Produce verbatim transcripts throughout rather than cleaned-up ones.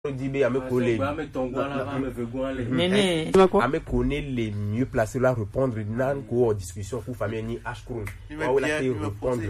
Dibé ame collé. Néné. Ame connaît les mieux placés là répondre nan ko discussion pour famille ni ashkurun. Wa wala te répondre.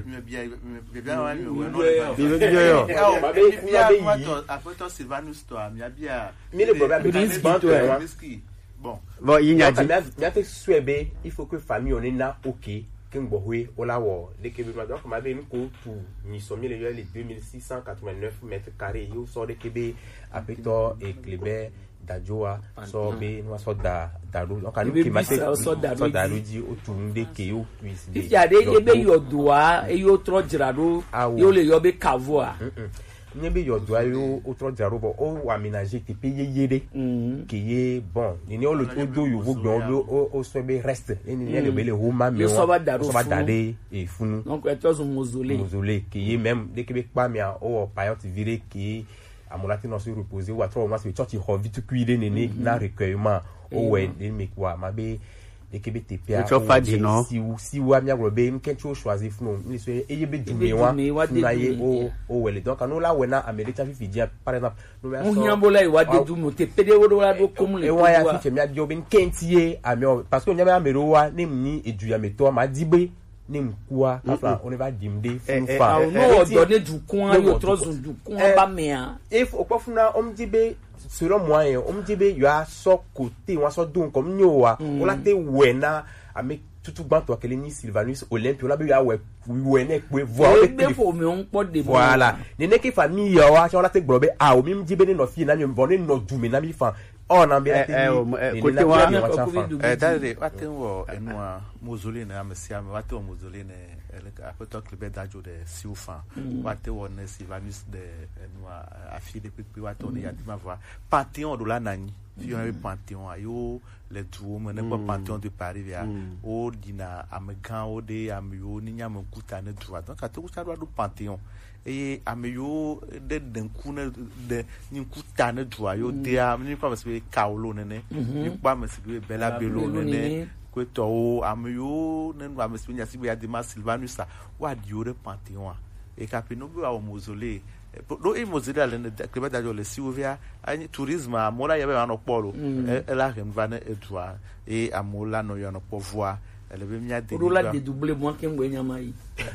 Après toi Sylvanus toi, mi a bien. Mais le problème bon. Bon, il y a dit il te souhaiter il faut que famille on est na OK. Kengbohwe olawo dès que donc ma be ko pour ni sommet les deux mille six cent quatre-vingt-neuf mètres carrés yo sort de Kébé Apeto et Clébert Dajoa sorbe no so da daru donc anu ki ma so daru di otunde ke yo twist de if ya de ebe yo doa e yo tro jirado yo le yo be kavoa nyebe yo doa yo otro jirado bo o wa ménager te payer yede qui est bon ni o le todo yo go gbo o o so be reste ni ni le bele homa me so ba daru so ba dade e funu donc e to so mausolée mausolée qui est même de que pa mi a o payot viré qui amolati no se reposer ou atro mo se church ho vite cuire nene na recueillement o we de me kwa mabe de que be tepia si ou si ou amia grobe mken cho choisir funu ni so eye be dumewa na ye o o wele donc anu la wena america fi dia par exemple no ya so o nyambola iwa de dumo te pede wo la do comme le e wa ya fi mi adio ben kentie ami parce que nyama amerowa ni ni eduya meto ma dibe ni mkua afla on va dimde fufa no donner du coin yo trozo du coin ba mea if okofuna omdibe selon moi omdibe yo a so côté wa so don comme nyowa o la te wena ame tutu gbanto akele ni Sylvanus Olympio la be ya we wena pe voir be fo mi on po de voilà ne ne ki famille yo a so la te gbobe a o mi mdibe ni no fi na mi bonne no dume na mi fa on a bien été côté wa eh dale waten wo enwa mausolée na amsia me waten wo mausolée na après toi Clébert Dajo de Siofan waten wo na Sylvanus de enwa afi de pipi waten ya di ma voir Panthéon de la nani fi on Panthéon ayo les tout me ne pas Panthéon de Paris via o dina amegan o de amio ni nyam kuta ne droit donc atu kuta do Panthéon et ameyo de denku ne de ni kuta ne droit yo de am ni pas se kaolo nene ni pas me se bela belo nene ko to ameyo ne ba me se nya sibe ya de ma Sylvanus wa dio de Panthéon et capino be au mausolée do e mausolée le Clébert Dajo le Siovia ani tourisme amola ya be na polo e la ren va ne droit et amola no yo no po voir elle veut mia de la dédoubler moi que ngwe nyama yi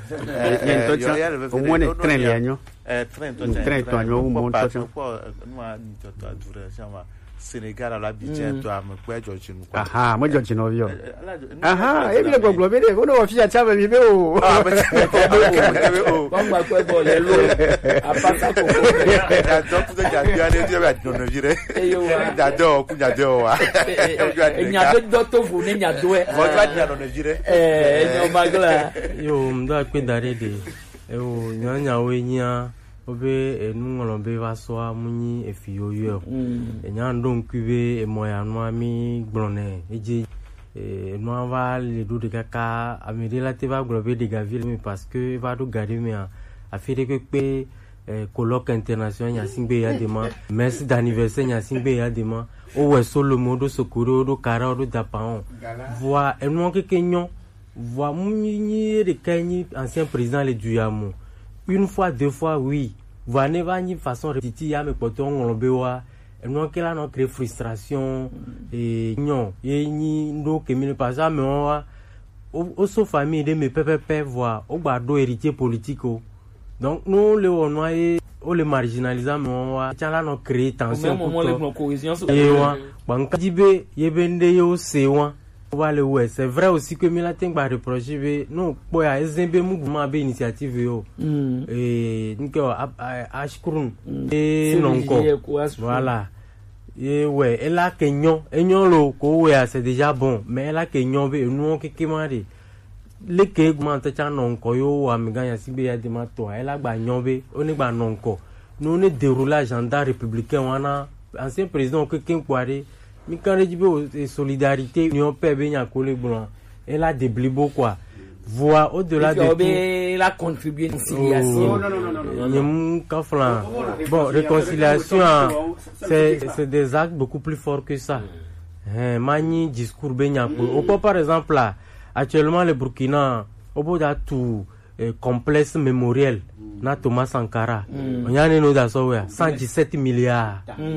au moins le train les agneaux eh train to train to agneaux au monde to quoi moi ni to to dure chama Sénégal à l'Abidjan to am kwa George nu kwa aha mo George no vio aha e bi le goglo be de ko no fi acha be be o ah be o ba ma kwa bo le lo apasa ko ko da donc de ja bi ane de ba no vire da do ku ja do wa e nya do do to fu ne nya do e mo twa ja no vire eh no magla yo mda pe dare de e o nya nya we nya obe enu ngolombe vasoa munyi efio yo enya ndon kuve e moya no ami glone eje e no va le do de kaka amiri la te va globe de gaville mais parce que va do garder mais a fait que pe colloque international nya singbe ya dema merci d'anniversaire nya singbe ya dema o we solo modo sokoro do kara do dapaon voix enu ke kenyon voix munyi de kanyi ancien président le duyamo une fois deux fois oui voix ne va ni façon répétitive ya me poton ngolombewa non que là non crée frustration et non et ni ndo que mi ne pas ça mais on au so famille de mes pépé voix au bardo héritier politique donc nous le on noyé o le marginaliser mais on va là non créer tension pour la cohésion et wa banka dibe yebende yo sewa le ouais c'est vrai aussi que Milatin va reprocher non boya ezembe mouvement be initiative yo et nko ashkurun et nonko voilà et ouais elle a kenyon enyon lo ko ouais c'est déjà bon mais elle a kenyon be nous ke kemande le ke gmanta cha nonko yo amiganya sibe ya de mato elle a gba nyombe oni gba nonko nous ne déroulage agenda républicain wana ancien président que ken kware mi kan rejibe solidarité union pebe nya kole blanc elle a déblibo quoi voix au-delà de tout elle a contribué conciliation non non non non kaflan bon réconciliation c'est c'est des actes beaucoup plus forts que ça hein mani discours benya au par exemple là actuellement le Burkina au bout de tout eh, complexe mémoriel na Thomas Sankara. On y a un autre cent dix-sept milliards.